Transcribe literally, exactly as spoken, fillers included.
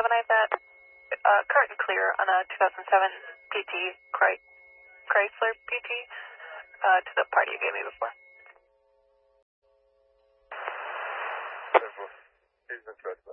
overnight that uh, current and clear on a two thousand seven P T, Chrysler P T, uh, to the party you gave me before. He's interested.